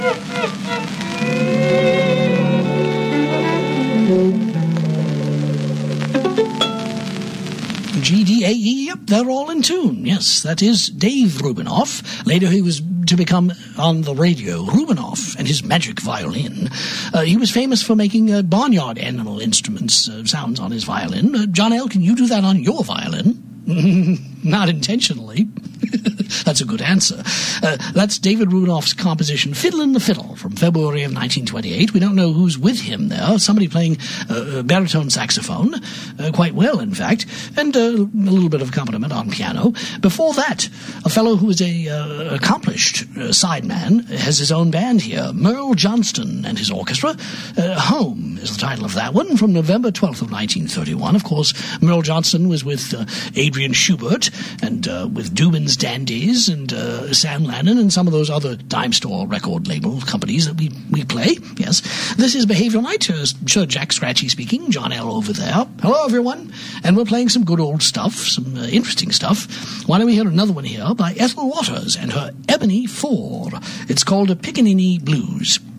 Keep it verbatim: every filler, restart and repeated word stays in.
G D A E, yep, they're all in tune. Yes, that is Dave Rubinoff. Later he was to become, on the radio, Rubinoff and his magic violin. Uh, he was famous for making uh, barnyard animal instruments uh, sounds on his violin. Uh, John L., can you do that on your violin? Not intentionally. That's a good answer. Uh, that's David Rubinoff's composition Fiddlin' the Fiddle from February of nineteen twenty-eight. We don't know who's with him there. Somebody playing uh, baritone saxophone, uh, quite well, in fact, and uh, a little bit of accompaniment on piano. Before that, a fellow who is a uh, accomplished uh, sideman has his own band here, Merle Johnston and his orchestra. Uh, Home is the title of that one, from November twelfth of nineteen thirty-one. Of course, Merle Johnston was with uh, Adrian Schubert and uh, with Dubin's Dandies and uh, Sam Lannon and some of those other dime store record label companies that we, we play. Yes. This is Behavioral Night. Uh, Sir Jack Scratchy speaking. John L. over there. Hello, everyone. And we're playing some good old stuff, some uh, interesting stuff. Why don't we hear another one here by Ethel Waters and her Ebony Four. It's called a Pickaninny Blues.